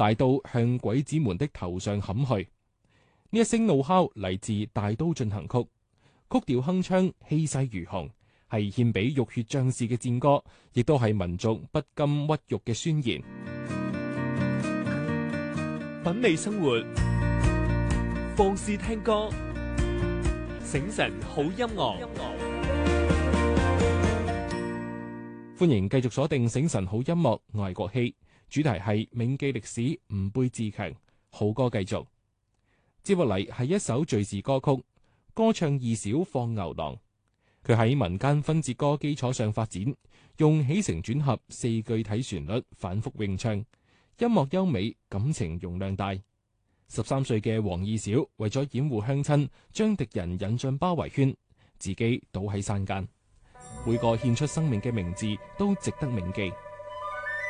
大刀向鬼子們的頭上砍去。呢一聲怒吼嚟自《大刀進行曲》，曲調鏗鏘，氣勢如虹，係獻俾浴血將士嘅戰歌，亦都係民族不甘屈辱嘅宣言。 品味生活，放肆聽歌，醒神好音樂。 歡迎繼續鎖定醒神好音樂，我係國希，主題係銘記歷史，吾輩自強。好歌繼續，接落嚟係一首敘事歌曲，歌唱二小放牛郎。佢喺民間分節歌基礎上發展，用起承轉合四句體旋律反覆詠唱，音樂優美，感情容量大。13歲嘅黃二小為咗掩護鄉親，將敵人引進包圍圈，自己倒喺山間。每個獻出生命嘅名字都值得銘記。